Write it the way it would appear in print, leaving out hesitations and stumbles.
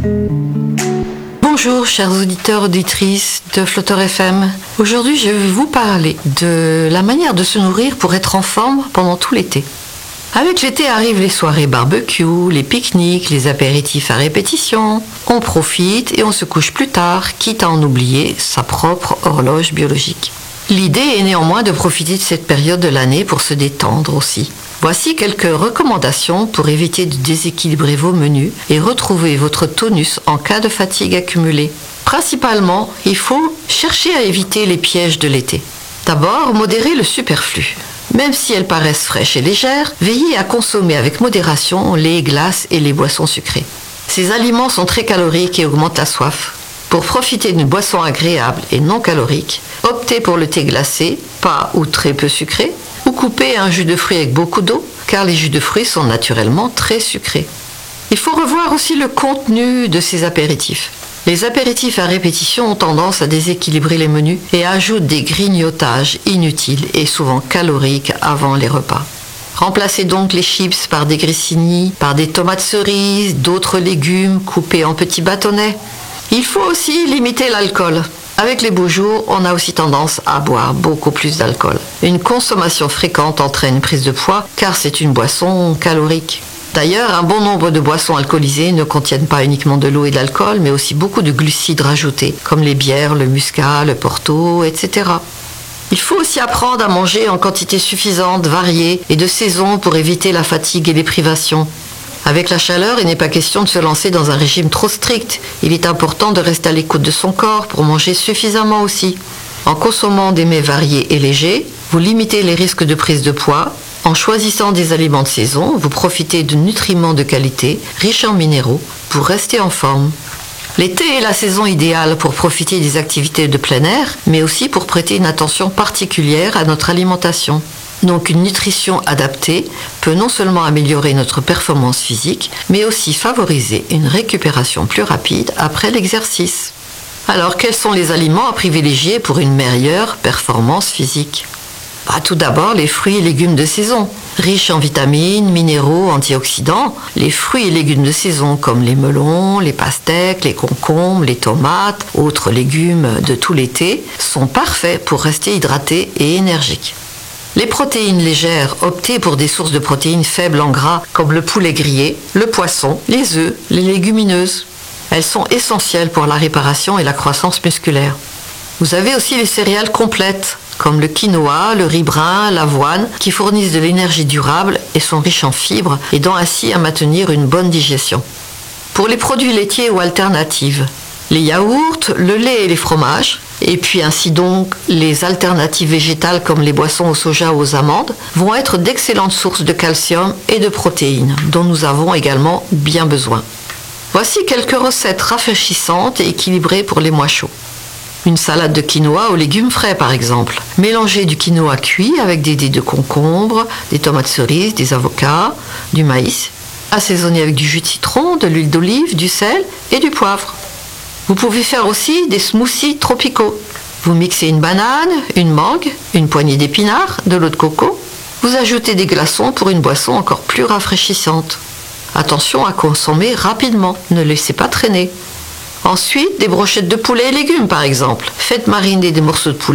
Bonjour chers auditeurs, auditrices de Flotteur FM. Aujourd'hui je vais vous parler de la manière de se nourrir pour être en forme pendant tout l'été. Avec l'été arrivent les soirées barbecue, les pique-niques, les apéritifs à répétition. On profite et on se couche plus tard, quitte à en oublier sa propre horloge biologique. L'idée est néanmoins de profiter de cette période de l'année pour se détendre aussi. Voici quelques recommandations pour éviter de déséquilibrer vos menus et retrouver votre tonus en cas de fatigue accumulée. Principalement, il faut chercher à éviter les pièges de l'été. D'abord, modérer le superflu. Même si elles paraissent fraîches et légères, veillez à consommer avec modération les glaces et les boissons sucrées. Ces aliments sont très caloriques et augmentent la soif. Pour profiter d'une boisson agréable et non calorique, optez pour le thé glacé, pas ou très peu sucré, ou coupez un jus de fruits avec beaucoup d'eau, car les jus de fruits sont naturellement très sucrés. Il faut revoir aussi le contenu de ces apéritifs. Les apéritifs à répétition ont tendance à déséquilibrer les menus et ajoutent des grignotages inutiles et souvent caloriques avant les repas. Remplacez donc les chips par des grissini, par des tomates cerises, d'autres légumes coupés en petits bâtonnets. Il faut aussi limiter l'alcool. Avec les beaux jours, on a aussi tendance à boire beaucoup plus d'alcool. Une consommation fréquente entraîne une prise de poids car c'est une boisson calorique. D'ailleurs, un bon nombre de boissons alcoolisées ne contiennent pas uniquement de l'eau et de l'alcool, mais aussi beaucoup de glucides rajoutés, comme les bières, le muscat, le porto, etc. Il faut aussi apprendre à manger en quantité suffisante, variée et de saison pour éviter la fatigue et les privations. Avec la chaleur, il n'est pas question de se lancer dans un régime trop strict. Il est important de rester à l'écoute de son corps pour manger suffisamment aussi. En consommant des mets variés et légers, vous limitez les risques de prise de poids. En choisissant des aliments de saison, vous profitez de nutriments de qualité, riches en minéraux, pour rester en forme. L'été est la saison idéale pour profiter des activités de plein air, mais aussi pour prêter une attention particulière à notre alimentation. Donc une nutrition adaptée peut non seulement améliorer notre performance physique, mais aussi favoriser une récupération plus rapide après l'exercice. Alors quels sont les aliments à privilégier pour une meilleure performance physique ? Tout d'abord les fruits et légumes de saison. Riches en vitamines, minéraux, antioxydants, les fruits et légumes de saison comme les melons, les pastèques, les concombres, les tomates, autres légumes de tout l'été, sont parfaits pour rester hydratés et énergiques. Les protéines légères, optez pour des sources de protéines faibles en gras comme le poulet grillé, le poisson, les œufs, les légumineuses. Elles sont essentielles pour la réparation et la croissance musculaire. Vous avez aussi les céréales complètes comme le quinoa, le riz brun, l'avoine qui fournissent de l'énergie durable et sont riches en fibres, aidant ainsi à maintenir une bonne digestion. Pour les produits laitiers ou alternatives, les yaourts, le lait et les fromages, et puis ainsi donc les alternatives végétales comme les boissons au soja ou aux amandes, vont être d'excellentes sources de calcium et de protéines, dont nous avons également bien besoin. Voici quelques recettes rafraîchissantes et équilibrées pour les mois chauds. Une salade de quinoa aux légumes frais par exemple. Mélangez du quinoa cuit avec des dés de concombre, des tomates cerises, des avocats, du maïs. Assaisonnez avec du jus de citron, de l'huile d'olive, du sel et du poivre. Vous pouvez faire aussi des smoothies tropicaux. Vous mixez une banane, une mangue, une poignée d'épinards, de l'eau de coco. Vous ajoutez des glaçons pour une boisson encore plus rafraîchissante. Attention à consommer rapidement, ne laissez pas traîner. Ensuite, des brochettes de poulet et légumes par exemple. Faites mariner des morceaux de poulet